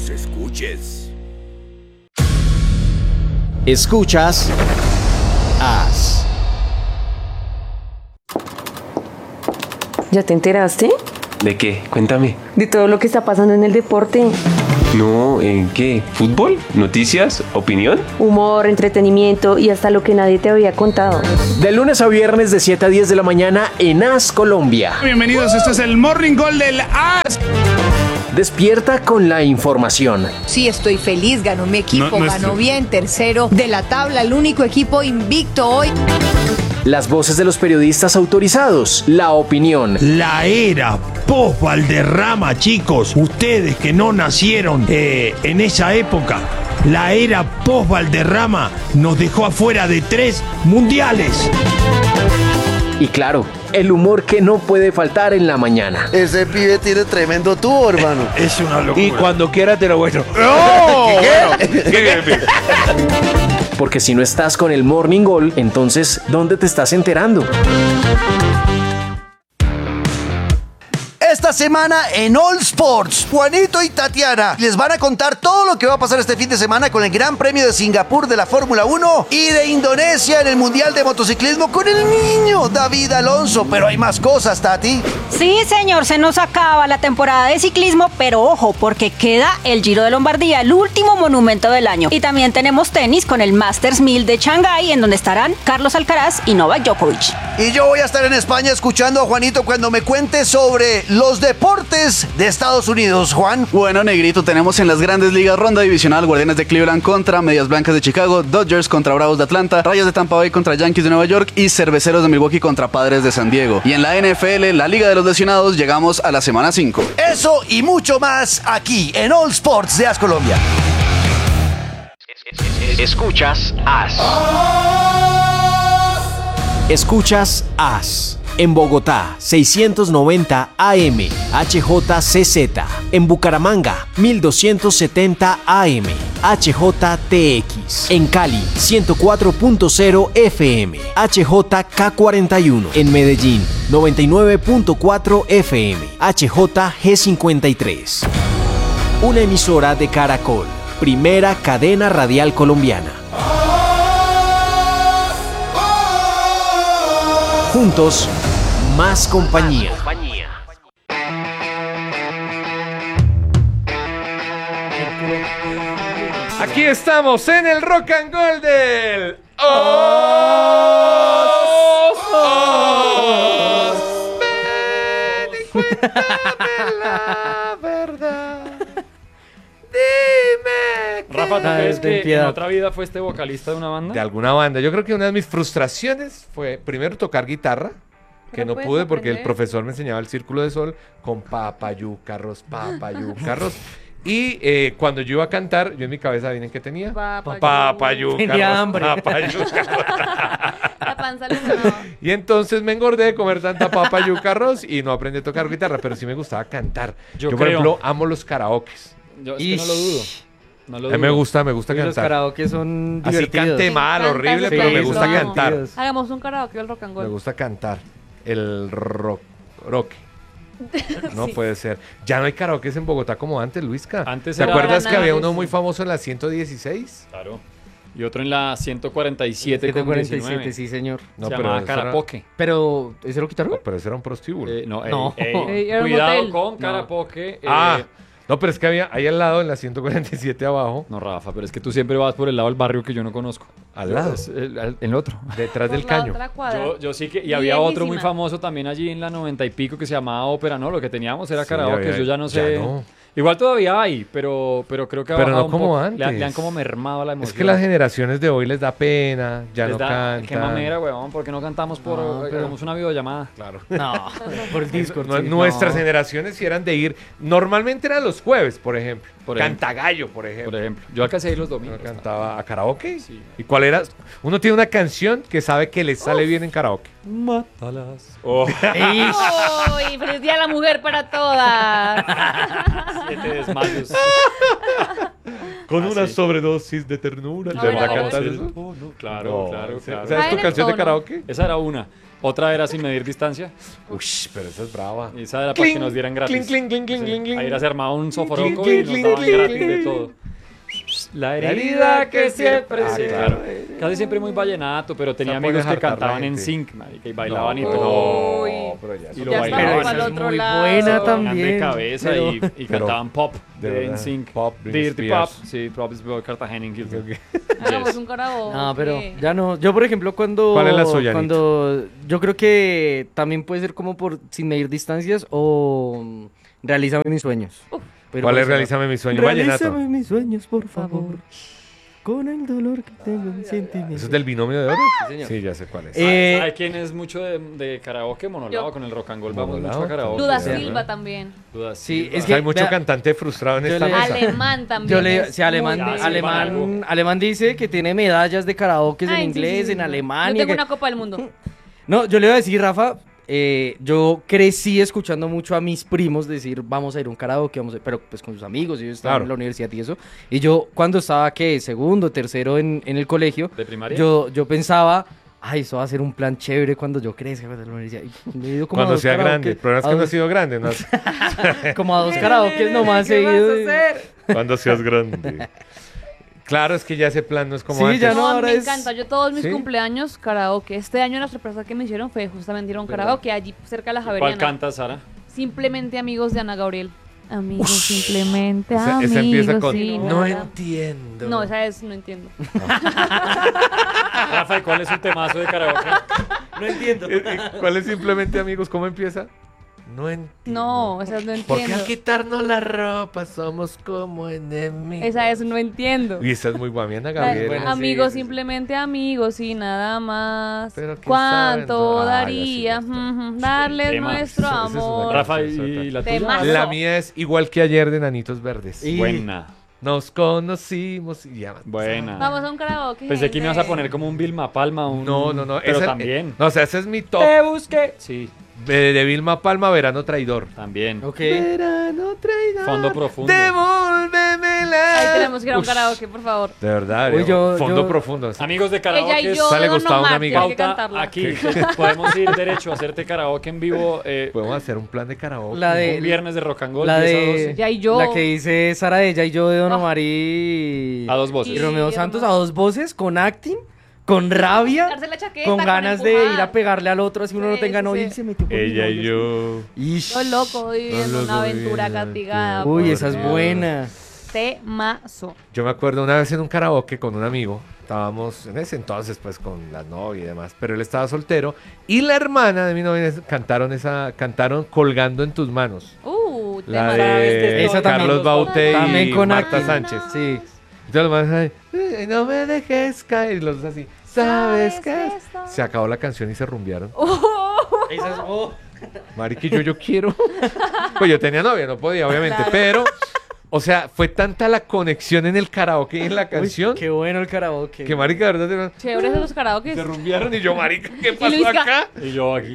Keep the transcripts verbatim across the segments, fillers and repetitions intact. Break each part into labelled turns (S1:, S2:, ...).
S1: los escuches.
S2: Escuchas As.
S3: ¿Ya te enteraste?
S4: ¿De qué? Cuéntame.
S3: De todo lo que está pasando en el deporte.
S4: No, ¿en qué? ¿Fútbol? ¿Noticias? ¿Opinión?
S3: Humor, entretenimiento y hasta lo que nadie te había contado.
S2: De lunes a viernes de siete a diez de la mañana en As Colombia.
S5: Bienvenidos, este es el Morning Call del As.
S2: Despierta con la información.
S6: Sí, estoy feliz, ganó mi equipo,
S5: No, no
S6: ganó
S5: estoy-
S6: bien, tercero de la tabla, el único equipo invicto hoy.
S2: Las voces de los periodistas autorizados. La opinión.
S7: La era post-Valderrama, chicos, ustedes que no nacieron eh, en esa época, la era post-Valderrama nos dejó afuera de tres mundiales.
S2: Y claro, el humor que no puede faltar en la mañana.
S8: Ese pibe tiene tremendo tubo, hermano.
S7: Es una locura.
S8: Y cuando quiera te lo muestro.
S2: Porque si no estás con el Morning Call, entonces, ¿dónde te estás enterando?
S8: Esta semana en All Sports, Juanito y Tatiana les van a contar todo lo que va a pasar este fin de semana con el Gran Premio de Singapur de la Fórmula uno y de Indonesia en el Mundial de Motociclismo con el niño David Alonso. Pero hay más cosas, Tati.
S9: Sí, señor, se nos acaba la temporada de ciclismo, pero ojo, porque queda el Giro de Lombardía, el último monumento del año. Y también tenemos tenis con el Masters mil de Shanghái, en donde estarán Carlos Alcaraz y Novak Djokovic.
S8: Y yo voy a estar en España escuchando a Juanito cuando me cuente sobre los deportes de Estados Unidos. Juan.
S10: Bueno, negrito, tenemos en las grandes ligas ronda divisional Guardianes de Cleveland contra Medias Blancas de Chicago, Dodgers contra Bravos de Atlanta, Rayas de Tampa Bay contra Yankees de Nueva York y Cerveceros de Milwaukee contra Padres de San Diego. Y en la N F L, la Liga de los Lesionados, llegamos a la semana cinco.
S8: Eso y mucho más aquí en All Sports de As Colombia.
S2: Escuchas As. Escuchas As. En Bogotá, seiscientos noventa A M, H J C Z. En Bucaramanga, mil doscientos setenta A M, H J T X. En Cali, ciento cuatro punto cero F M, H J K cuarenta y uno. En Medellín, noventa y nueve punto cuatro F M, H J G cincuenta y tres. Una emisora de Caracol, primera cadena radial colombiana. Juntos, más compañía.
S11: Aquí estamos en el Rock and Roll del Os. Os. Ven y cuéntame la verdad. Dime.
S12: Rafa, ¿tú
S11: que-
S12: crees que en
S11: piedad.
S12: otra vida fuiste vocalista de una banda?
S11: De alguna banda. Yo creo que una de mis frustraciones fue primero tocar guitarra, que
S12: Pero
S11: no
S12: puedes
S11: pude porque el
S12: aprender.
S11: profesor me enseñaba el círculo de sol con papayúcarros, papayúcarros. Y eh, cuando yo iba a cantar, yo en mi cabeza, ¿vienen qué tenía?
S13: Papayú.
S11: Papayúcarros.
S13: Tenía hambre.
S11: papayúcarros.
S13: La panza le sonaba.
S11: Y entonces me engordé de comer tanta papa yucarros y no aprendí a tocar guitarra, pero sí me gustaba cantar.
S12: Yo
S11: Yo, por
S12: creo.
S11: ejemplo, amo los karaokes.
S12: Yo es que no lo dudo. No lo
S11: A mí me
S12: dudo.
S11: gusta, me gusta
S14: Uy,
S11: cantar.
S14: los karaoke son
S11: Así
S14: divertidos.
S11: cante mal,
S13: Me
S11: horrible,
S13: encanta
S11: pero
S13: ese
S11: me gusta
S13: plan.
S11: cantar.
S13: Hagamos un karaoke del rock and roll.
S11: Me gusta cantar. El rock. rock. No
S13: Sí.
S11: puede ser. Ya no hay karaokes en Bogotá como antes, Luisca.
S12: Antes
S11: ¿Te
S12: era-
S11: acuerdas que
S12: Ahora
S11: había
S12: nada,
S11: uno
S12: sí.
S11: muy famoso en la ciento dieciséis?
S12: Claro. Y otro en la ciento cuarenta y siete con
S14: ciento cuarenta y siete,
S12: diecinueve.
S14: sí, señor.
S11: No,
S12: Se
S11: pero
S12: llamaba
S11: eso era-
S12: Karapoke.
S14: Pero, ¿ese lo quitaron?
S11: No, pero ese era un prostíbulo.
S12: Eh, no,
S14: No.
S12: ey, ey,
S13: Ey, era un
S12: cuidado
S13: hotel.
S12: con
S13: No.
S12: Karapoke. eh,
S11: Ah, no, pero es que había ahí al lado, en la ciento cuarenta y siete abajo.
S12: No, Rafa, pero es que tú siempre vas por el lado del barrio que yo no conozco.
S11: ¿Al
S12: Yo-
S11: lado?
S12: es el, el- el otro.
S11: Detrás
S13: Por
S11: del
S13: la
S11: caño.
S13: otra cuadra.
S12: Yo, yo sí que... Y había otro muy
S13: Viejísima.
S12: famoso también allí en la noventa y pico que se llamaba Ópera, ¿no? Lo que teníamos era
S11: Sí,
S12: karaoke.
S11: había-
S12: Yo ya no
S11: ya
S12: sé...
S11: no.
S12: Igual todavía hay, pero, pero creo que ha
S11: Pero
S12: bajado
S11: no
S12: un
S11: como
S12: poco.
S11: antes.
S12: Le, han- le han como mermado la emoción.
S11: Es que las generaciones de hoy les da pena, ya
S12: Les
S11: no
S12: da-
S11: cantan.
S12: Qué mamera, weón, porque no cantamos por...
S14: No, pero-
S12: hagamos una videollamada.
S11: Claro.
S14: No, por el Discord.
S11: Nu-
S14: sí.
S11: Nuestras
S14: No.
S11: generaciones sí eran de ir. Normalmente eran los jueves, por ejemplo.
S12: Por ejemplo.
S11: Cantagallo, por ejemplo.
S12: Por ejemplo. Yo alcancé a ir los
S11: Uno
S12: domingos.
S11: cantaba a karaoke.
S12: Sí.
S11: ¿Y cuál era? Uno tiene una canción que sabe que le sale bien en karaoke.
S12: Mátalas.
S11: Oh.
S13: ¡Uy! ¡Feliz Día de la Mujer para todas!
S12: Siete desmayos.
S11: Con
S12: Ah,
S11: una
S12: sí.
S11: sobredosis de ternura.
S13: No,
S11: ¿De verdad
S13: no,
S11: cantas
S12: sí.
S11: eso?
S12: Oh, no, claro,
S11: No,
S12: claro,
S11: ¿sí?
S12: claro.
S11: ¿Sabes
S13: Cae
S11: tu
S13: en el
S11: canción de
S13: tono.
S11: karaoke?
S12: Esa era una. Otra era sin medir distancia.
S11: Uy, pero esa es brava.
S12: Y esa era para
S11: Cling,
S12: que nos dieran gratis.
S11: cling, cling, cling, cling,
S12: Sí.
S11: cling, cling.
S12: Ahí era se armaba un soforoco
S11: Cling,
S12: y
S11: cling,
S12: nos
S11: cling,
S12: daban
S11: cling,
S12: gratis
S11: cling.
S12: de todo. La herida,
S11: herida
S12: que
S11: que
S12: siempre...
S11: siempre-
S12: Sí,
S11: Ah,
S12: claro.
S11: claro.
S12: Casi siempre muy vallenato, pero tenía
S11: Esa
S12: amigos
S11: puede
S12: que
S11: hartar la
S12: cantaban en
S11: gente.
S12: sync, marica, y bailaban y
S11: No,
S12: todo.
S13: Uy.
S11: no, pero ya
S12: Y
S11: eso-
S12: lo
S13: Ya
S12: bailaban.
S13: estamos
S14: Pero
S13: al
S14: esa es
S13: otro
S14: muy
S13: lado.
S14: buena
S12: Eran
S14: también.
S12: de cabeza
S14: pero-
S12: y, y
S11: Pero-
S12: cantaban pop
S11: de
S12: de
S11: verdad,
S12: N Sync.
S11: pop, Britney
S12: Dirty Pop.
S11: Spears.
S12: Sí, Pop is Cartagena en Hilton.
S13: Hagamos
S12: Yes.
S13: un karaoke.
S14: No, pero ya no. Yo, por ejemplo, cuando.
S11: ¿Cuál es la suya,
S14: Cuando. Yo creo que también puede ser como por sin medir distancias o mm, realízame mis sueños. Pero
S11: ¿Cuál
S14: pues,
S11: es Realízame mis sueños? Vallenato.
S14: Realízame mis sueños, por favor. Con el dolor que tengo en sentimiento.
S11: ¿Eso es del binomio de oro?
S14: Sí, señor.
S11: Sí, ya sé cuál es.
S14: Eh,
S12: ¿Sabe quién es mucho de, de karaoke? Monolado
S13: Yo.
S12: con el rock and roll. Vamos
S11: Monolado,
S12: mucho a karaoke.
S13: Duda
S11: Sí,
S13: Silva
S11: ¿verdad?
S13: también.
S12: Duda
S14: Sí,
S12: Silva.
S14: es
S11: O sea, hay
S14: que,
S11: mucho
S14: vea,
S11: cantante frustrado en
S14: yo
S11: esta
S14: le-
S11: mesa.
S13: Alemán también.
S14: Yo le,
S13: es
S14: sí, alemán,
S13: muy
S12: Ah, sí,
S13: bueno.
S14: alemán, alemán dice que tiene medallas de karaoke en
S13: Ay, sí,
S14: inglés,
S13: sí, sí,
S14: en
S13: sí.
S14: Alemania.
S13: Yo tengo
S14: que-
S13: una Copa del Mundo.
S14: No, yo le iba a decir, Rafa, eh, yo crecí escuchando mucho a mis primos decir, vamos a ir a un karaoke, vamos a ir", pero pues con sus amigos, ellos estaban
S11: Claro.
S14: en la universidad y eso. Y yo cuando estaba, ¿qué? Segundo, tercero en, en el colegio,
S12: ¿De primaria?
S14: yo, yo pensaba, ay, eso va a ser un plan chévere cuando yo crezca cuando la universidad. Y me he ido como a
S11: Cuando
S14: dos
S11: sea
S14: karaoke,
S11: grande. El problema es
S14: a
S11: que no ha
S14: dos-
S11: sido grande. ¿no?
S14: como a dos karaoke nomás seguidos.
S11: Cuando seas grande. Claro, es que ya ese plan no es como
S14: Sí,
S11: antes.
S14: ya
S13: No,
S14: no,
S13: a mí
S14: ahora
S13: me
S14: es-
S13: encanta. Yo todos mis
S11: ¿Sí?
S13: cumpleaños karaoke. Este año la sorpresa que me hicieron fue justamente ir a un
S11: ¿Verdad?
S13: karaoke allí cerca de la
S12: ¿Cuál
S13: Javeriana.
S12: canta, Sara?
S13: Simplemente amigos de Ana Gabriel. Amigos, simplemente
S11: Esa-
S13: amigos.
S11: esa empieza con,
S13: sí,
S11: "No
S13: nada".
S11: entiendo.
S13: No, esa es, no entiendo.
S12: Rafa, ¿y cuál es su temazo de karaoke?
S14: No entiendo.
S11: Eh, eh, ¿Cuál es simplemente amigos? ¿Cómo empieza? No entiendo.
S13: No, esa no
S11: Porque
S13: entiendo.
S11: al quitarnos la ropa somos como enemigos.
S13: Esa es, no entiendo.
S11: Y esa es muy buena,
S13: La-
S11: Gabriel.
S14: Bueno,
S13: amigos,
S14: sí, sí, sí.
S13: simplemente amigos y nada más.
S11: Pero ¿qué
S13: ¿Cuánto
S11: saben? Ah, ya
S13: daría
S11: sí, ya está.
S13: ujú, darles
S12: Tema.
S13: nuestro
S11: Esa- esa es una
S13: amor?
S12: Rafa, ¿y la tuya?
S13: Temazo.
S11: La mía es igual que ayer de Nanitos Verdes.
S14: Y-
S12: Buena,
S11: Nos conocimos y ya.
S12: buena.
S13: Vamos a un karaoke.
S12: Pensé que me ibas a
S13: gente.
S12: poner como un Vilma Palma, un...
S11: No, no, no.
S12: Pero
S11: esa-
S12: también.
S11: eh, no, o sea, ese es mi top.
S12: Te busqué. Sí,
S11: De, de Vilma Palma, Verano Traidor.
S12: también.
S14: Ok.
S11: Verano Traidor.
S12: Fondo profundo.
S11: Devuélvemela.
S13: Ahí tenemos que ir a un
S11: Ush,
S13: karaoke, por favor.
S11: De verdad,
S14: Uy, yo-
S11: fondo
S14: yo-
S11: profundo. sí.
S12: Amigos de
S13: Ella y
S12: karaoke,
S13: yo,
S11: Sale
S13: Don
S11: Gustavo, una
S13: Omar,
S11: amiga.
S13: hay que
S12: pauta
S13: cantarla.
S12: aquí. Podemos ir derecho a hacerte karaoke en vivo eh,
S11: Podemos hacer un plan de karaoke.
S14: La de-
S12: un viernes de rock and roll,
S14: La
S12: diez a
S14: de.
S12: doce.
S13: Ya y yo.
S14: La que dice Sara de ella y yo de Don
S13: Ah.
S14: Omar y.
S12: A dos voces.
S14: Y Romeo
S13: Sí,
S14: Santos a
S13: hermano.
S14: dos voces, con acting, con rabia,
S13: Darse la chaqueta,
S14: con
S13: con
S14: ganas de
S13: empujar.
S14: ir a pegarle al otro así uno no
S13: Sí,
S14: tenga
S13: sí,
S14: novia
S13: sí.
S14: y se metió con
S11: Ella
S14: mi
S11: y
S14: novio.
S11: yo.
S14: Ish.
S13: Yo loco viviendo
S11: Loco
S13: una aventura
S11: viviendo.
S13: castigada.
S14: Uy,
S13: por
S14: esa es
S13: Dios.
S14: buena.
S13: Temazo.
S11: Yo me acuerdo una vez en un karaoke con un amigo. Estábamos en ese entonces, pues, con la novia y demás. Pero él estaba soltero. Y la hermana de mi novia cantaron esa, cantaron Colgando en tus manos.
S13: Uh,
S11: La
S13: tema.
S11: de
S14: Esa también.
S11: Carlos Baute y
S14: También con
S11: Marta
S14: acting.
S11: Sánchez.
S14: Sí.
S11: Entonces los más ay, "Ay, no me dejes caer", y los dos así, ¿sabes
S13: ¿Sabes
S11: qué?
S13: qué
S11: es?".
S13: esto?
S11: Se acabó la canción y se rumbearon.
S14: Esa es- oh.
S11: Mariqui, yo, yo quiero. Pues yo tenía novia, no podía, obviamente,
S13: Claro.
S11: pero, o sea, fue tanta la conexión en el karaoke y en la
S14: Uy,
S11: canción
S14: qué bueno el karaoke.
S11: que, marica, de verdad,
S13: Chéveres de los karaoke.
S11: se rumbearon y yo, marica, ¿qué pasó
S13: Luisca.
S11: acá?
S12: Y yo aquí.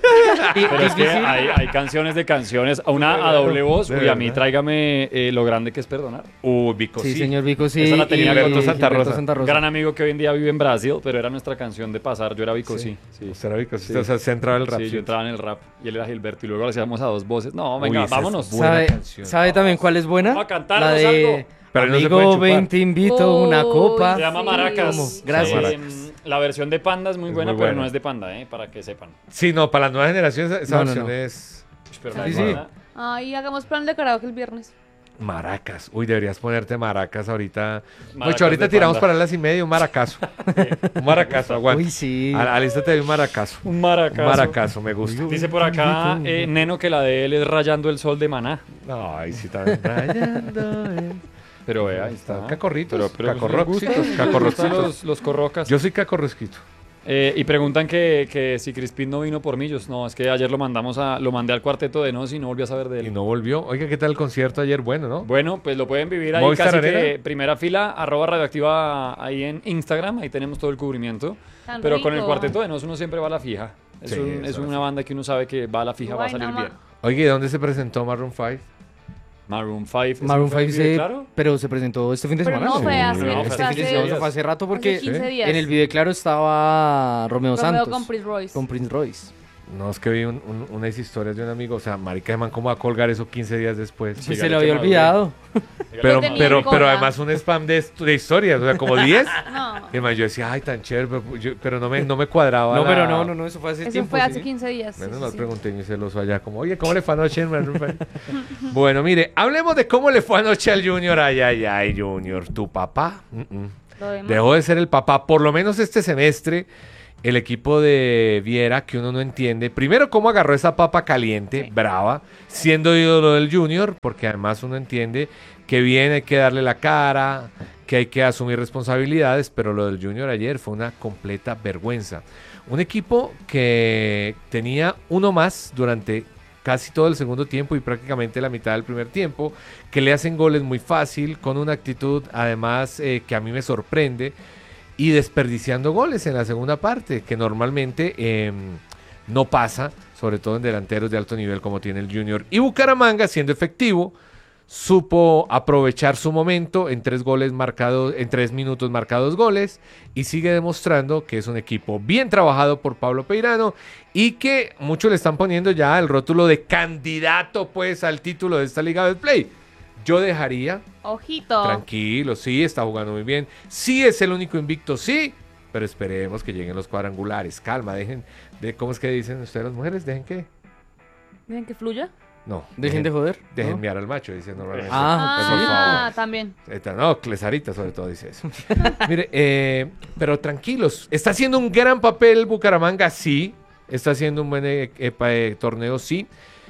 S14: Y-
S12: Pero es que
S14: difícil.
S12: hay, hay canciones de canciones. A una a doble voz.
S11: De
S12: Uy, a mí
S11: verdad.
S12: tráigame eh, Lo grande que es perdonar.
S11: Uy, Vico,
S14: Sí,
S11: sí.
S14: señor Vico, sí.
S12: Esa la tenía
S14: y
S11: Gilberto Santa
S14: Gilberto
S11: Rosa.
S14: Santa Rosa.
S12: Gran amigo que hoy en día vive en Brasil, pero era nuestra canción de pasar. Yo era Vico, sí. sí.
S11: O sea, Vico, sí,
S12: Sí.
S11: o sea, se entraba el rap.
S12: Sí,
S11: sí.
S12: yo entraba en el rap y él era Gilberto y luego lo hacíamos a dos voces. No,
S11: Uy,
S12: venga,
S11: esa es
S12: vámonos.
S11: buena
S14: ¿Sabe,
S11: canción.
S14: ¿Sabe también cuál es buena?
S12: Vamos a cantarnos
S14: La de
S12: algo.
S11: Pero no se
S14: Amigo,
S11: pueden chupar.
S14: ven, te invito una
S13: Uy,
S14: copa.
S12: Se llama
S13: Sí.
S12: Maracas.
S14: ¿Cómo? Gracias.
S12: Eh, la versión de Panda es muy
S11: Es
S12: buena,
S11: muy
S12: pero
S11: buena.
S12: no es de Panda, eh, para que sepan.
S11: Sí, no, para las nuevas generaciones esa, esa
S14: No, no,
S11: versión
S14: no.
S11: es
S12: Pero
S14: Sí,
S12: la de
S14: sí.
S12: Panda-
S13: Ay, hagamos plan de karaoke el viernes.
S11: Maracas. Uy, deberías ponerte maracas ahorita.
S12: Maracas
S11: Mucho, ahorita
S12: de
S11: tiramos
S12: Panda.
S11: para las y media un maracazo. Un maracazo, aguanta.
S14: Uy, sí.
S11: A- Alístate de un maracazo.
S12: Un maracazo.
S11: Un maracazo, me gusta.
S12: Dice por acá eh, Neno que la de él es Rayando el Sol de Maná.
S11: Ay, sí, también. Rayando, eh.
S12: Pero vea, ahí está.
S11: Cacorritos,
S12: Pero, pero
S11: cacorrocitos,
S12: ¿les gustan? ¿Les
S11: cacorrocitos.
S12: gustan Los, los corrocas.
S11: Yo soy cacorrosquito.
S12: Eh, y preguntan que, que si Crispín no vino por Millos. No, es que ayer lo mandamos a, lo mandé al cuarteto de Nos y no volví a saber de él.
S11: Y no volvió. Oiga, ¿qué tal el concierto ayer? Bueno, ¿no?
S12: Bueno, pues lo pueden vivir ahí
S11: Movistar
S12: casi que
S11: Arena.
S12: primera fila, arroba radioactiva ahí en Instagram, ahí tenemos todo el cubrimiento.
S13: Tan
S12: Pero con el
S13: rico.
S12: cuarteto de Nos uno siempre va a la fija. Es,
S11: Sí,
S12: un- es
S11: eso
S12: una
S11: sí.
S12: banda que uno sabe que va a la fija, va a
S13: Guay,
S12: salir
S13: nada
S12: bien.
S13: más.
S11: Oiga, ¿y dónde se presentó Maroon five?
S12: Maroon five.
S14: Maroon five se,
S12: claro.
S14: pero se presentó este fin de
S13: Pero
S14: semana.
S13: no fue hace-
S14: No,
S13: fue
S14: este
S13: hace-
S14: fin de semana fue hace rato porque
S13: hace quince días.
S14: en el video claro estaba Romeo,
S13: Romeo
S14: Santos.
S13: con Prince Royce.
S14: Con Prince Royce.
S11: No, es que vi un- un- unas historias de un amigo, o sea, marica de man, ¿cómo va a colgar eso quince días después?
S14: Sí, se le había olvidado.
S11: Pero,
S13: Lo tenía
S11: pero,
S13: en
S11: pero
S13: cola.
S11: además un spam de, esto- de historias, o sea, como diez.
S13: No.
S11: Y además yo decía, ay, tan chévere, pero, yo- pero no, me, no me cuadraba.
S14: No,
S11: la-
S14: pero no, no, no, eso fue hace
S13: Eso
S14: tiempo.
S13: fue
S14: sí.
S13: hace quince días.
S11: Menos
S13: sí,
S11: mal
S13: sí, sí.
S11: pregunté y celoso allá, como, oye, ¿cómo le fue anoche en Maroon five? Bueno, mire, hablemos de cómo le fue anoche al Junior. Ay, ay, ay, Junior, tu papá. Mm-mm.
S13: Lo demás.
S11: Dejó de ser el papá, por lo menos este semestre. El equipo de Viera, que uno no entiende, primero cómo agarró esa papa caliente,
S13: Sí.
S11: brava, siendo ídolo del Junior, porque además uno entiende que bien hay que darle la cara, que hay que asumir responsabilidades, pero lo del Junior ayer fue una completa vergüenza. Un equipo que tenía uno más durante casi todo el segundo tiempo y prácticamente la mitad del primer tiempo, que le hacen goles muy fácil, con una actitud además eh, que a mí me sorprende, y desperdiciando goles en la segunda parte, que normalmente eh, no pasa, sobre todo en delanteros de alto nivel como tiene el Junior. Y Bucaramanga, siendo efectivo, supo aprovechar su momento en tres goles marcados, en tres minutos marcados goles, y sigue demostrando que es un equipo bien trabajado por Pablo Peirano y que muchos le están poniendo ya el rótulo de candidato pues al título de esta Liga Betplay. Yo dejaría
S13: Ojito.
S11: tranquilo, sí, está jugando muy bien, sí es el único invicto, sí, pero esperemos que lleguen los cuadrangulares. Calma, dejen, de, ¿cómo es que dicen ustedes las mujeres? ¿Dejen qué?
S13: ¿Dejen que fluya?
S11: No.
S14: Dejen de joder.
S11: Dejen
S14: ¿no?
S11: miar al macho, dicen normalmente.
S14: Ah,
S11: Por favor.
S13: Ah, también.
S11: Esta- No, Clesarita sobre todo dice eso. Mire, eh, pero tranquilos, está haciendo un gran papel Bucaramanga, sí, está haciendo un buen eh, eh, pa- eh, torneo, sí.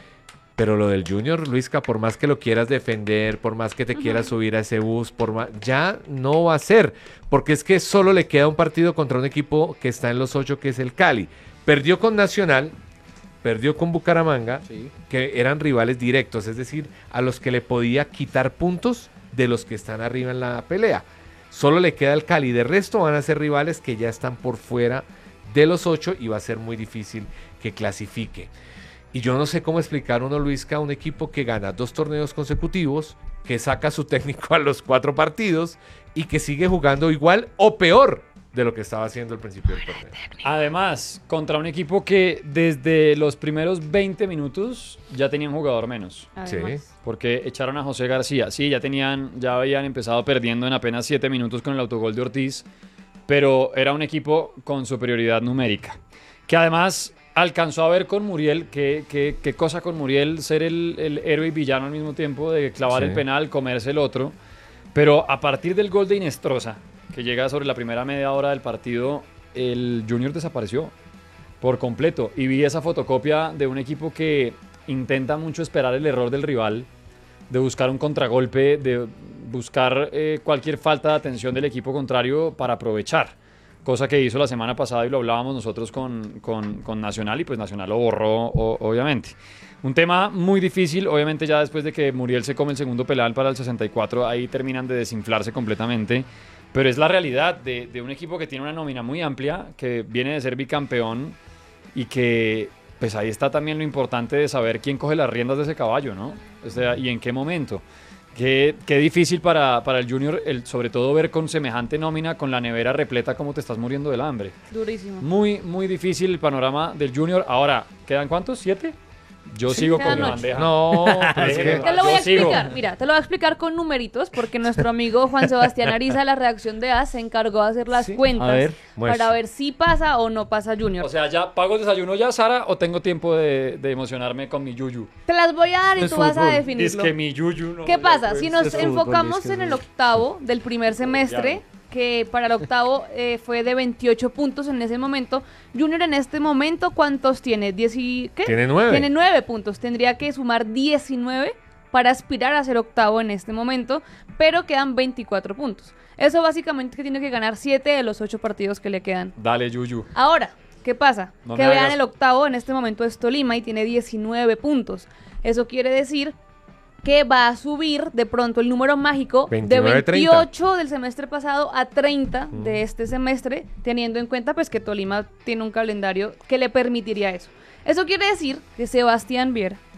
S11: Pero lo del Junior, Luisca, por más que lo quieras defender, por más que te quieras subir a ese bus, por más, ya no va a ser. Porque es que solo le queda un partido contra un equipo que está en los ocho, que es el Cali. Perdió con Nacional, perdió con Bucaramanga,
S14: Sí.
S11: que eran rivales directos, es decir, a los que le podía quitar puntos de los que están arriba en la pelea. Solo le queda el Cali. De resto van a ser rivales que ya están por fuera de los ocho y va a ser muy difícil que clasifique. Y yo no sé cómo explicar uno, Luisca, un equipo que gana dos torneos consecutivos, que saca a su técnico a los cuatro partidos y que sigue jugando igual o peor de lo que estaba haciendo al principio del torneo.
S12: Además, contra un equipo que desde los primeros veinte minutos ya tenía un jugador menos.
S13: Además.
S11: Sí.
S12: Porque echaron a José García. Sí, ya tenían, ya habían empezado perdiendo en apenas siete minutos con el autogol de Ortiz, pero era un equipo con superioridad numérica. Que además alcanzó a ver con Muriel, qué, qué, qué cosa con Muriel, ser el, el héroe y villano al mismo tiempo, de clavar
S11: Sí.
S12: el penal, comerse el otro. Pero a partir del gol de Inestrosa, que llega sobre la primera media hora del partido, el Junior desapareció por completo. Y vi esa fotocopia de un equipo que intenta mucho esperar el error del rival, de buscar un contragolpe, de buscar eh, cualquier falta de atención del equipo contrario para aprovechar. Cosa que hizo la semana pasada y lo hablábamos nosotros con, con, con Nacional, y pues Nacional lo borró, o, obviamente. Un tema muy difícil, obviamente ya después de que Muriel se come el segundo penal para el sesenta y cuatro, ahí terminan de desinflarse completamente. Pero es la realidad de, de un equipo que tiene una nómina muy amplia, que viene de ser bicampeón y que pues ahí está también lo importante de saber quién coge las riendas de ese caballo, ¿no? O sea, y en qué momento. Qué, qué difícil para, para el Junior, el, sobre todo ver con semejante nómina, con la nevera repleta, como te estás muriendo del hambre.
S13: Durísimo.
S12: Muy, muy difícil el panorama del Junior. Ahora, ¿quedan cuántos? ¿Siete? Yo
S13: Sí,
S12: sigo con
S13: quedan
S12: mi
S13: ocho.
S12: bandeja.
S11: No, pero es que-
S13: Te lo voy a
S12: Yo sigo.
S13: explicar, mira, te lo voy a explicar con numeritos, porque nuestro amigo Juan Sebastián Ariza, la redacción de A S, se encargó de hacer las
S12: Sí.
S13: cuentas
S14: A ver,
S13: para
S11: muestra.
S13: ver si pasa o no pasa Junior.
S12: O sea, ¿ya pago el desayuno ya, Sara, o tengo tiempo de, de emocionarme con mi yuyu?
S13: Te las voy a dar y
S14: Es
S13: tú vas a
S14: fútbol.
S12: Es
S13: definirlo.
S12: que mi yuyu no...
S13: ¿Qué
S12: ya,
S13: pasa?
S12: pues,
S13: Si nos
S14: es fútbol,
S13: enfocamos
S14: es que
S13: en
S14: es
S13: el
S14: fútbol.
S13: octavo del primer semestre, que para el octavo eh, fue de veintiocho puntos en ese momento, Junior en este momento, ¿cuántos tiene? ¿Diez y qué?
S11: Tiene nueve.
S13: Tiene nueve puntos. Tendría que sumar diecinueve para aspirar a ser octavo en este momento, pero quedan veinticuatro puntos. Eso básicamente que tiene que ganar siete de los ocho partidos que le quedan.
S12: Dale, yuyu.
S13: Ahora, ¿qué pasa?
S12: No
S13: que
S12: me
S13: vean
S12: hagas-
S13: el octavo en este momento es Tolima y tiene diecinueve puntos. Eso quiere decir que va a subir de pronto el número mágico
S11: veintinueve,
S13: de
S11: treinta.
S13: veintiocho del semestre pasado a treinta de este semestre, teniendo en cuenta pues que Tolima tiene un calendario que le permitiría eso. Eso quiere decir que Sebastián Viera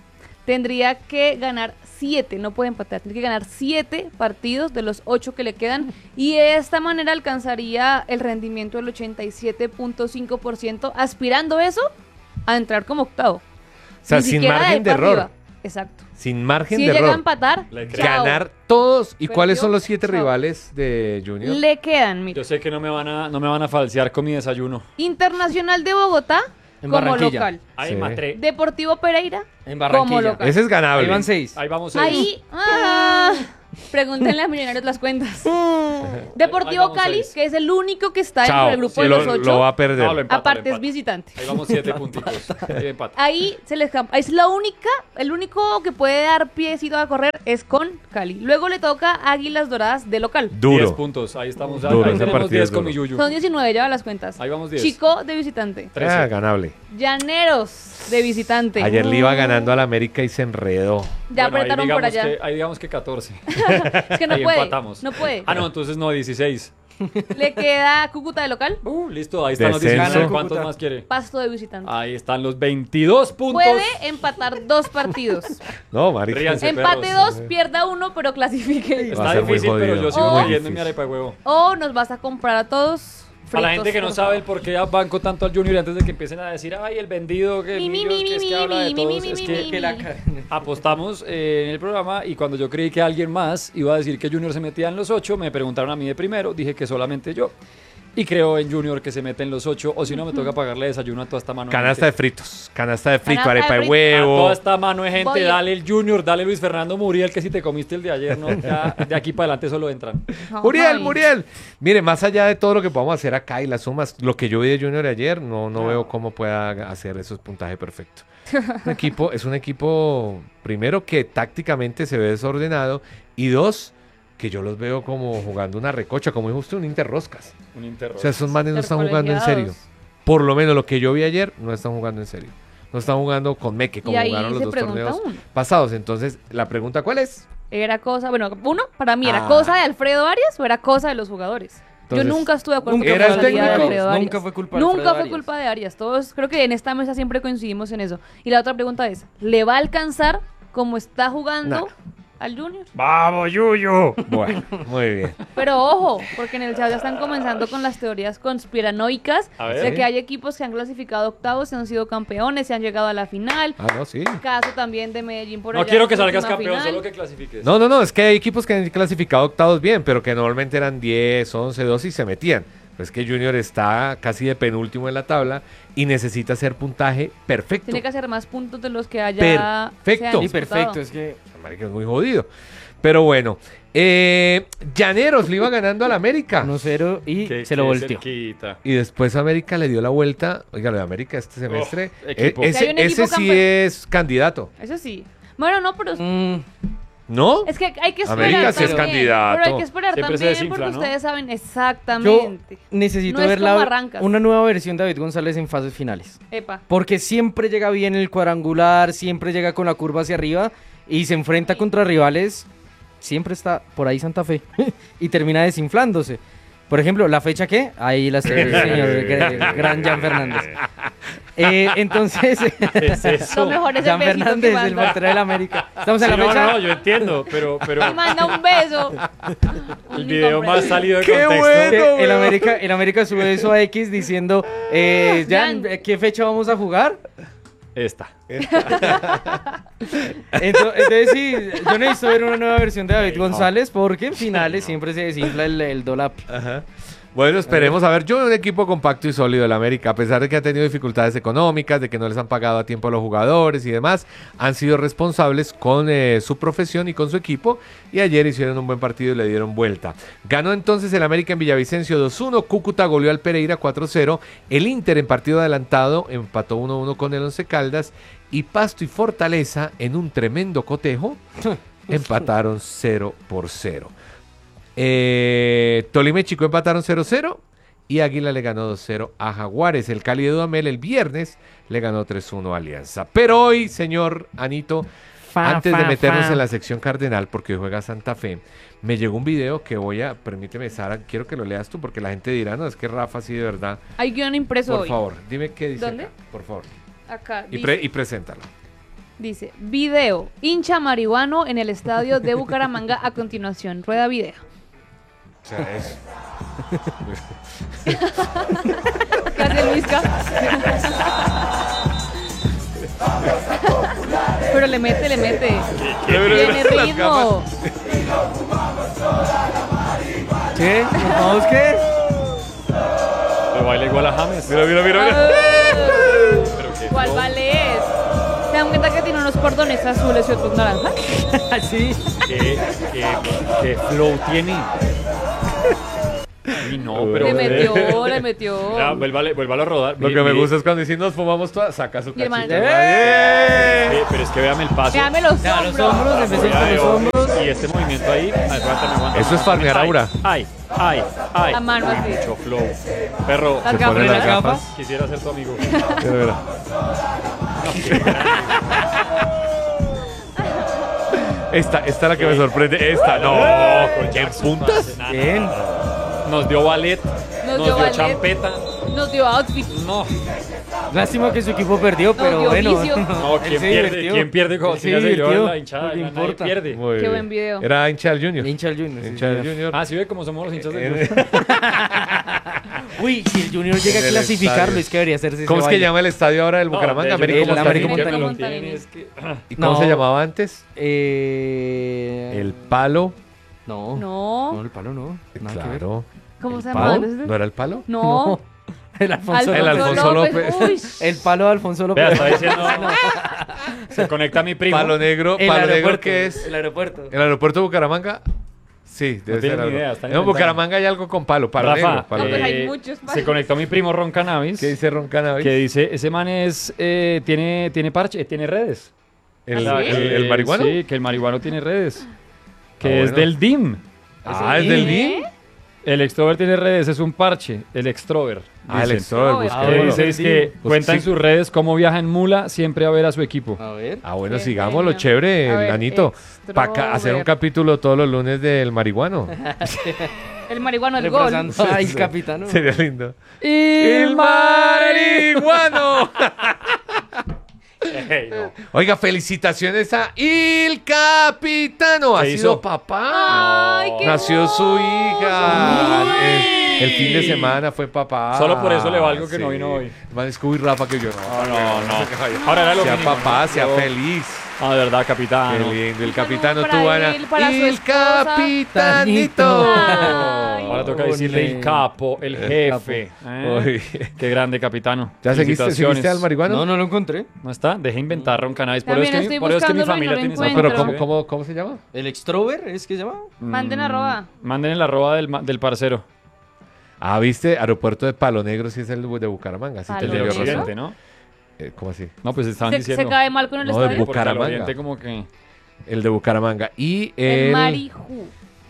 S13: tendría que ganar siete, no puede empatar, tiene que ganar siete partidos de los ocho que le quedan y de esta manera alcanzaría el rendimiento del ochenta y siete punto cinco por ciento, aspirando eso a entrar como octavo.
S11: O sea,
S13: Ni
S11: sin
S13: siquiera de
S11: margen
S13: ahí
S11: de
S13: para
S11: error.
S13: arriba. Exacto.
S11: Sin margen
S13: Si
S11: de
S13: llega
S11: error.
S13: a empatar, chao.
S11: Ganar todos. ¿Y
S13: Perdió,
S11: cuáles son los siete
S13: chao.
S11: rivales de Junior?
S13: Le quedan, mira.
S12: Yo sé que no me van a, no me van a falsear con mi desayuno.
S13: Internacional de Bogotá
S12: En
S13: como
S12: Barranquilla.
S13: local.
S12: Ahí Sí. matré.
S13: Deportivo Pereira
S14: En
S13: como local.
S11: Ese es ganable.
S14: Ahí van seis.
S12: Ahí vamos seis.
S13: Ahí, ah, pregúntenle a Millonarios las cuentas. Deportivo
S12: Ahí vamos
S13: Cali,
S12: seis.
S13: que es el único que está
S11: Chao.
S13: dentro del grupo
S11: Sí,
S13: de
S11: lo-
S13: los ocho.
S11: lo va a perder.
S12: No, lo empata,
S13: Aparte
S12: lo
S13: es
S12: empata.
S13: visitante.
S12: Ahí vamos siete puntitos. Ahí empata.
S13: Ahí se les escapa. Es la única, el único que puede dar piecito a correr es con Cali. Luego le toca Águilas Doradas de local.
S11: Duro.
S12: diez puntos. Ahí estamos.
S11: Duro,
S12: Ahí
S11: ese
S12: tenemos
S11: partido
S12: diez
S11: es
S12: con
S11: duro.
S12: mi Yuyu.
S13: Son diecinueve, lleva las cuentas.
S12: Ahí vamos diez.
S13: Chico de visitante.
S11: Ah, ganable.
S13: Llaneros de visitante.
S11: Ayer le iba ganando al América y se enredó.
S13: Ya
S12: Bueno, ahí
S13: apretaron por
S12: digamos
S13: allá.
S12: que- ahí digamos que catorce.
S13: Es que no
S12: Ahí
S13: puede.
S12: empatamos.
S13: No puede.
S12: Ah, no, entonces no, dieciséis.
S13: Le queda Cúcuta de local.
S12: Uh, listo, ahí están los
S11: Descenso.
S12: diecinueve. ¿Cuántos más quiere?
S13: Pasto de visitante.
S12: Ahí están los veintidós puntos.
S13: Puede empatar dos partidos.
S11: No, marica.
S12: Ríanse,
S13: Empate
S12: perros.
S13: dos, pierda uno, pero clasifique.
S11: Va a
S12: Está
S11: ser muy
S12: difícil, pero
S11: jodido.
S12: yo sigo
S13: Oh.
S12: creyendo en mi arepa de huevo.
S13: O nos vas a comprar a todos
S12: A la
S13: fritos,
S12: gente que no
S13: por
S12: sabe el por qué banco tanto al Junior antes de que empiecen a decir, ay, el vendido, que,
S13: Mi, mi,
S12: Millos,
S13: mi,
S12: que es
S13: mi,
S12: que habla de
S13: mi,
S12: todos,
S13: mi,
S12: es
S13: mi,
S12: que,
S13: mi,
S14: Que la
S13: mi.
S14: ca-
S12: apostamos eh, en el programa y cuando yo creí que alguien más iba a decir que Junior se metía en los ocho, me preguntaron a mí de primero, dije que solamente yo. Y creo en Junior que se mete en los ocho, o si no me toca pagarle desayuno a toda esta mano. de
S11: Canasta de
S12: gente.
S11: fritos. Canasta de frito,
S13: Canasta de
S11: arepa de
S13: frito.
S12: A toda
S11: huevo.
S12: esta mano de gente,
S13: Voy.
S12: dale el Junior, dale Luis Fernando Muriel, que si te comiste el de ayer, no, ya de aquí para adelante solo entran.
S11: Muriel,
S13: Ay.
S11: Muriel. Mire, más allá de todo lo que podamos hacer acá y las sumas, lo que yo vi de Junior ayer, no, no veo cómo pueda hacer esos puntajes perfectos. Un equipo, es un equipo, primero, que tácticamente se ve desordenado y dos, que yo los veo como jugando una recocha, como dijo usted, un interroscas.
S12: Un interro.
S11: O sea, esos manes no están jugando en serio.
S13: Intercolegiados.
S11: Por lo menos lo que yo vi ayer, no están jugando en serio. No están jugando con Meque, como
S13: Y ahí
S11: jugaron los
S13: se
S11: dos
S13: pregunta
S11: torneos
S13: uno.
S11: pasados. Entonces, la pregunta, ¿cuál es?
S13: Era cosa, bueno, uno, para mí era
S11: Ah.
S13: cosa de Alfredo Arias o era cosa de los jugadores.
S11: Entonces,
S13: Yo nunca estuve de acuerdo
S14: nunca
S13: con
S11: fue
S13: la
S11: el
S13: salida de
S11: técnico,
S13: Alfredo Arias.
S14: nunca fue culpa de
S13: Nunca
S14: Alfredo
S13: fue
S14: Arias.
S13: culpa de Arias. Todos, creo que en esta mesa siempre coincidimos en eso. Y la otra pregunta es, ¿le va a alcanzar como está jugando
S11: No.
S13: al Junior?
S11: ¡Vamos, Yuyu! Bueno, muy bien.
S13: Pero ojo, porque en el chat ya están comenzando con las teorías conspiranoicas
S12: A ver.
S13: de
S11: Sí.
S13: que hay equipos que han clasificado octavos, se han sido campeones, se han llegado a la final.
S11: Ah, no, sí.
S13: Caso también de Medellín por
S12: No
S13: allá
S12: quiero
S13: en
S12: que
S13: su
S12: salgas
S13: última
S12: campeón,
S13: final.
S12: solo que clasifiques.
S11: No, no, no, es que hay equipos que han clasificado octavos bien, pero que normalmente eran diez, once, doce y se metían. Pero es que Junior está casi de penúltimo en la tabla y necesita hacer puntaje perfecto.
S13: Tiene que hacer más puntos de los que haya.
S11: Perfecto.
S13: se han
S14: Y
S13: disputado.
S14: perfecto, es que
S11: Marica, es muy jodido. Pero bueno, eh, Llaneros le iba ganando al América.
S14: uno cero y
S12: Qué-
S14: se lo
S12: qué
S14: volteó.
S12: cerquita.
S11: Y después América le dio la vuelta. Oiga, lo de América este semestre.
S12: Oh, equipo.
S11: eh, ese
S13: Si hay un equipo
S11: ese sí
S13: campe-
S11: es candidato.
S13: Eso sí. Bueno, no, pero.
S14: Mm,
S11: ¿No?
S13: Es que hay que esperar
S11: América sí es
S13: también.
S11: candidato.
S13: Pero hay que esperar
S12: Siempre se
S13: también
S12: desinfla,
S13: porque
S12: ¿no?
S13: ustedes saben
S14: yo
S13: exactamente.
S14: necesito
S13: No es
S14: ver
S13: como
S14: la-
S13: arrancas.
S14: una nueva versión de David González en fases finales.
S13: Epa.
S14: Porque siempre llega bien el cuadrangular, siempre llega con la curva hacia arriba y se enfrenta contra rivales. Siempre está por ahí Santa Fe y termina desinflándose. Por ejemplo, ¿la fecha qué? Ahí la sé, señor gr- Gran Jan Fernández. Eh, entonces,
S12: ¿Qué es eso?
S13: Lo mejor es el
S14: Jan
S13: besito
S14: Fernández,
S13: que
S14: el
S13: manda.
S14: portero del América. Estamos en
S12: Sí,
S14: la
S12: no,
S14: fecha.
S12: no, yo entiendo, pero, pero
S13: Y manda un beso.
S12: el
S13: Un
S12: video más
S13: incomprensible.
S12: salido de
S11: ¡Qué
S12: contexto.
S11: bueno!
S14: Que el América, el América sube eso a X diciendo, eh, Jan,
S13: Jan.
S14: ¿qué fecha vamos a jugar?
S12: Esta.
S14: Entonces, entonces sí, yo necesito ver una nueva versión de David González porque en finales siempre se desinfla el, el dolap.
S11: Ajá. Bueno, esperemos a ver. Yo veo un equipo compacto y sólido del América, a pesar de que ha tenido dificultades económicas, de que no les han pagado a tiempo a los jugadores y demás, han sido responsables con eh, su profesión y con su equipo, y ayer hicieron un buen partido y le dieron vuelta. Ganó entonces el América en Villavicencio dos uno, Cúcuta goleó al Pereira cuatro cero, el Inter en partido adelantado empató uno uno con el Once Caldas, y Pasto y Fortaleza en un tremendo cotejo empataron cero por cero. Eh, Tolima y Chico empataron cero cero y Águila le ganó dos cero a Jaguares. El Cali de Dudamel el viernes le ganó tres uno a Alianza. Pero hoy, señor Anito,
S14: Fa,
S11: antes
S14: fa,
S11: de meternos
S14: fa.
S11: en la sección cardenal, porque hoy juega Santa Fe, me llegó un video que voy a, permíteme, Sara, quiero que lo leas tú, porque la gente dirá, no, es que Rafa sí de verdad.
S13: Hay guión impreso
S11: Por
S13: hoy.
S11: favor, dime qué dice
S13: ¿Dónde?
S11: acá, por favor.
S13: Acá.
S11: Y,
S13: dice,
S11: pre- y preséntalo.
S13: Dice, video, hincha marihuano en el estadio de Bucaramanga a continuación. Rueda video.
S11: O sea, eso.
S13: ¿Qué hace Luisca? Pero le mete, le mete. Tiene ritmo.
S14: ¿Qué? ¿Nos vamos qué?
S12: Pero baila igual a James.
S11: Mira, mira, mira. mira.
S13: ¿Cuál vale es? ¿Se dan cuenta que tiene unos cordones azules y otros naranjas?
S14: Sí.
S12: ¿Qué, qué, qué flow tiene? Y no, pero...
S13: Le metió, le metió.
S12: Ya, vuélvale, vuélvalo a rodar.
S11: Lo que me gusta es cuando dicen nos fumamos todas, saca su
S13: Mi hermano.
S11: cachita.
S12: ¡Eh! Sí, pero es que véame el paso.
S13: Véame los
S14: Ya,
S13: hombros.
S14: los hombros, empecé con los hombros.
S12: Y este movimiento ahí, aguántame, aguántame.
S11: Eso es farmear
S12: Ay,
S11: aura.
S12: Ay, ay, ay.
S13: La mano así.
S12: Mucho flow. Perro,
S13: Las
S11: Se
S13: gafas.
S11: pone las
S14: las
S11: gafas.
S14: gafas.
S12: quisiera ser tu amigo.
S11: Mira, mira. Esta, esta es la que me sorprende. Esta, no. ¿En puntas?
S14: Bien.
S12: Nos dio ballet,
S13: Nos
S12: nos,
S13: dio
S12: dio,
S13: ballet.
S12: champeta.
S13: Nos dio outfit.
S12: No,
S14: Lástima que su equipo perdió, pero
S13: dio
S14: bueno.
S13: vicio.
S12: no,
S14: Él
S12: ¿quién
S14: se
S12: pierde?
S14: divirtió.
S12: ¿Quién pierde cuando
S14: Él se
S12: se yo
S14: divirtió.
S12: en la hinchada?
S14: No le
S12: Nadie
S14: importa.
S12: pierde.
S11: Muy
S13: Qué
S11: bien.
S13: buen video.
S11: Era hincha del Junior.
S14: Hincha del Junior. sí,
S11: Hincha del
S14: señor.
S11: Junior.
S12: Ah, sí ve cómo somos los hinchas del
S11: En-
S12: grupo.
S14: Uy, si el Junior llega
S11: En
S14: a
S11: el
S14: clasificarlo,
S11: estadio.
S14: es que debería hacerse ese
S11: ¿Cómo es que
S14: baile.
S11: llama el estadio ahora del Bucaramanga?
S12: No, de-
S11: Américo
S14: el
S11: Montanini.
S14: Américo
S12: Lo que
S14: Montanini.
S12: lo tienen es que-
S11: ¿Y cómo
S14: No.
S11: se llamaba antes?
S14: Eh...
S11: El Palo.
S14: No. No,
S13: No.
S14: el palo no. Nada que ver.
S11: Claro.
S13: ¿Cómo
S11: ¿El
S13: se
S11: Palo?
S13: llama?
S11: ¿No era el Palo?
S13: No.
S14: El Alfonso,
S11: El
S14: López.
S11: Alfonso López.
S13: Uy.
S14: El palo de Alfonso López.
S12: Vea, está diciendo. Se conecta a mi primo.
S11: Palo Negro.
S14: El
S11: Palo Negro,
S14: aeropuerto,
S11: ¿qué es?
S14: El aeropuerto.
S11: ¿El aeropuerto de Bucaramanga? Sí, debe
S12: No tienen
S11: ser
S12: ni
S11: algo.
S12: idea, están
S11: En
S12: inventando.
S11: Bucaramanga hay algo con palo. Palo
S12: Rafa,
S11: Negro. Palo
S13: No, pues
S11: Negro.
S13: hay
S12: eh,
S13: muchos
S12: se
S13: palos.
S12: conectó mi primo Ron Cannabis.
S11: ¿Qué dice Ron Cannabis?
S12: Que dice, ese man es, eh, tiene, tiene parche, tiene redes.
S11: ¿El,
S13: ¿Ah, sí?
S11: el, el
S12: Eh,
S11: marihuano?
S12: Sí, que el marihuano tiene redes. Que
S11: Ah,
S12: es
S11: bueno.
S12: del D I M.
S11: Ah, ¿es del D I M?
S12: El extrover tiene redes, es un parche. El extrover.
S11: Ah, el
S12: dicen.
S11: extrover,
S13: Ah,
S12: Que
S11: busquémoslo.
S12: dice es que
S11: Pues
S12: cuenta en
S11: sí.
S12: sus redes cómo viaja en mula siempre a ver a su equipo.
S14: A ver.
S11: Ah, bueno,
S13: Qué
S11: sigámoslo,
S13: genio.
S11: chévere,
S13: A ver,
S11: Nanito. Para hacer un
S13: extrover.
S11: capítulo todos los lunes del marihuano.
S13: El marihuano, el gol.
S14: Reemplazando al capitano.
S11: Sería lindo.
S12: ¡El
S11: marihuano!
S12: Ey, no.
S11: Oiga, felicitaciones a Il Capitano. Ha
S12: ¿Qué
S11: sido
S12: hizo?
S11: papá.
S13: Ay, qué
S11: Nació su hija.
S12: Uy.
S11: El, el fin de semana fue papá.
S12: Solo por eso le valgo que no vino hoy.
S11: Man, es que uy, Rafa, que yo no.
S12: No, no, no.
S11: se vaya.
S12: Ahora era lo
S11: Sea
S12: mínimo,
S11: papá,
S12: ¿no?
S11: sea
S12: Yo-
S11: feliz.
S12: Ah, de verdad, capitán.
S11: Qué lindo. El
S13: Un
S11: capitano
S13: saludo
S11: tuvo
S13: para
S11: a
S13: él, para su
S11: El
S13: esposa.
S11: Capitanito.
S13: Ay.
S12: Ahora toca decirle el capo, el jefe. ¿eh?
S11: Uy.
S12: Qué grande, capitano.
S11: ¿Ya seguiste,
S12: Felicitaciones.
S11: seguiste al marihuano?
S14: No, no lo encontré.
S12: ¿No está? Deje inventar Ron Cannabis. Por
S13: También
S12: eso es que,
S13: estoy
S12: mi- por eso es que mi
S13: buscándolo y
S12: familia
S13: no lo
S12: tiene esa
S11: No,
S13: encuentro.
S11: pero ¿cómo,
S12: ¿eh?
S11: cómo, ¿cómo se llama?
S14: ¿El extrover es que se llama?
S13: Manden
S12: Mm,
S13: arroba.
S12: Manden el arroba del, ma- del parcero.
S11: Ah, ¿viste? Aeropuerto de Palo Negro, sí es el de Bucaramanga. Sí,
S13: Palo
S11: te
S12: El
S11: dio
S12: del
S13: Negro.
S11: razón.
S12: occidente, ¿no?
S11: Eh, ¿Cómo así?
S12: No, pues estaban
S13: Se,
S12: diciendo.
S13: se cae mal con el
S11: No, de
S13: estadio.
S11: Bu-
S12: Porque al
S11: Bucaramanga.
S12: oriente como que...
S11: El de Bucaramanga. Y
S13: El
S11: el,
S13: Marijú.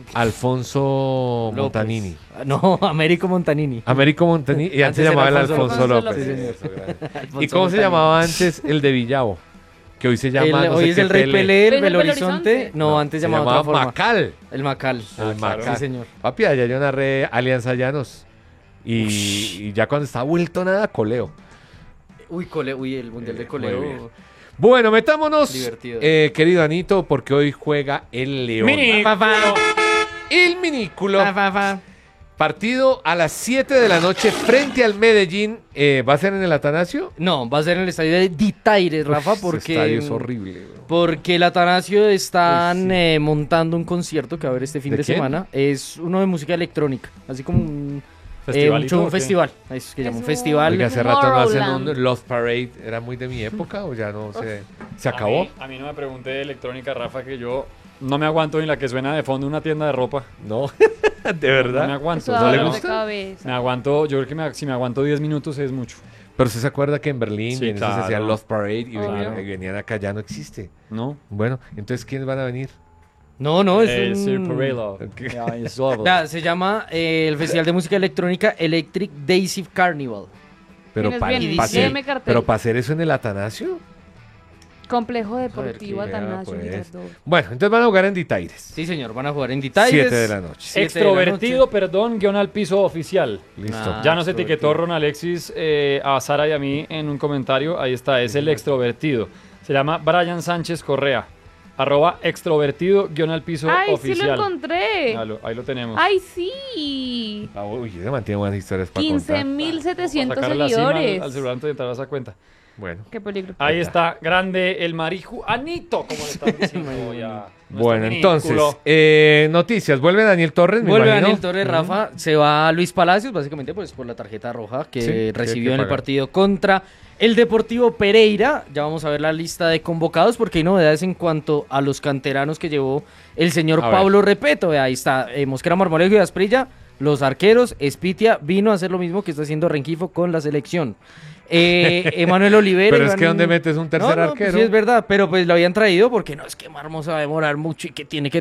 S11: Alfonso
S14: López.
S11: Montanini.
S14: Ah, No, Américo Montanini.
S11: Américo Montanini. Y antes,
S14: Antes
S11: se llamaba el
S14: era
S11: Alfonso,
S14: Alfonso
S11: López.
S13: López.
S14: Sí,
S11: Eso, grande. ¿Y
S14: Alfonso
S11: cómo se
S14: Montanini.
S11: llamaba antes el de Villavo? Que hoy se llama.
S14: El-
S11: no
S14: hoy
S11: sé
S14: es
S11: qué
S14: el Rey
S11: Pele.
S14: Pelé, el
S13: ¿Es el
S14: Belo
S13: Belo
S14: Horizonte.
S13: Horizonte?
S14: No, antes
S11: Se
S14: llamaba de
S11: llamaba
S14: otra forma.
S11: Macal.
S14: El Macal.
S11: El
S12: claro.
S11: Macal.
S14: Sí, señor.
S11: Papi, allá yo narré Alianza Llanos. Y, y ya cuando está vuelto nada, coleo.
S14: Uy, cole, uy, el Mundial de
S11: Eh, muy bien.
S14: Coleo.
S11: Bueno, metámonos,
S14: Divertido.
S11: eh, querido Anito, porque hoy juega el León.
S12: Mini.
S14: Pa, pa,
S11: El minículo.
S14: pa, pa, pa.
S11: Partido a las siete de la noche frente al Medellín. Eh, ¿Va a ser en el Atanasio?
S14: No, va a ser en el estadio de Ditaires, Rafa,
S11: Uf, ese
S14: porque...
S11: estadio es horrible, bro.
S14: Porque el Atanasio están
S11: Uy, sí.
S14: eh, montando un concierto que va a haber este fin
S11: ¿De
S14: de,
S11: quién?
S14: semana. Es uno de música electrónica, así como un, eh, un,
S12: ¿Festivalito
S14: show-
S12: o
S14: un
S12: qué?
S14: festival. Eso es que
S13: Es
S14: llama un
S13: un-
S14: festival.
S11: Oiga, hace rato no hacen
S13: Tomorrowland.
S11: un Love Parade. ¿Era muy de mi época o ya no se, se acabó?
S12: A mí, a mí no me pregunte de electrónica, Rafa, que yo no me aguanto ni la que suena de fondo una tienda de ropa.
S11: No, de
S12: No me
S11: verdad.
S12: aguanto.
S13: Eso
S12: o
S13: da
S12: sea,
S11: ¿No le
S13: dolor
S12: no-
S13: de
S11: gusta?
S13: cabeza.
S12: Me aguanto, yo creo que me- si me aguanto diez minutos es mucho.
S11: Pero usted se acuerda que en Berlín
S12: Sí,
S11: y en eso se
S12: claro.
S11: hacía Love Parade y
S13: Obvio.
S11: venían, y venían acá, ya no existe.
S12: ¿No?
S11: Bueno, entonces ¿quiénes van a venir?
S14: No, no, es
S12: Eh, Sir
S14: un...
S12: Perello.
S11: Ok.
S12: Yeah, it's lovely.
S14: Vea, se llama eh, el Festival de Música Electrónica Electric Daisy Carnival.
S11: Pero
S13: Tienes
S11: para
S13: bien,
S11: hacer,
S13: léeme cartel.
S11: pero pa' hacer eso en el Atanasio.
S13: Complejo
S14: ver,
S13: Deportivo
S11: qué
S13: Atanasio
S11: pues.
S13: Girardot.
S11: Bueno, entonces van a jugar en Ditaires.
S14: Sí, señor, van a jugar en Ditaires.
S11: Siete de la noche.
S14: siete de la
S12: Extrovertido,
S14: noche.
S12: perdón, guión al piso oficial.
S11: Listo.
S14: Ah.
S12: Ya nos
S14: extrovertido.
S12: etiquetó Ron Alexis eh, a Sara y a mí en un comentario. Ahí está, es el extrovertido. Se llama Brian Sánchez Correa. Arroba extrovertido guión al piso
S13: Ay,
S12: oficial.
S13: sí lo encontré.
S12: Ya lo- ahí lo tenemos.
S13: Ay, sí.
S11: Ah, uy, se mantiene buenas historias para
S13: quince
S11: contar.
S13: mil setecientos
S12: Sacarle la cima
S13: seguidores.
S12: Al, al celular antes de entrar a esa cuenta.
S11: Bueno.
S13: Qué peligro.
S12: Ahí está, grande el marihuanito, como le están diciendo ya.
S11: Bueno,
S12: Nuestro
S11: entonces,
S12: minículo.
S11: eh, noticias. Vuelve Daniel Torres, me
S14: Vuelve
S11: imagino.
S14: Daniel Torres,
S11: Ujú.
S14: Rafa, se va Luis Palacios, básicamente pues por la tarjeta roja que
S11: Sí, que hay
S14: recibió
S11: que
S14: en el
S11: pagar.
S14: partido contra el Deportivo Pereira. Ya vamos a ver la lista de convocados porque hay novedades en cuanto a los canteranos que llevó el señor
S11: A
S14: Pablo Repeto. Vea, ahí está eh, Mosquera, Marmolejo y Asprilla, los arqueros. Espitia vino a hacer lo mismo que está haciendo Rengifo con la selección. Eh, Emanuel Olivera.
S11: Pero es
S14: Iván-
S11: que ¿dónde metes un tercer
S14: No, no,
S11: arquero?
S14: pues sí, es verdad, pero pues lo habían traído porque no es que Marmo se va a demorar mucho y que tiene que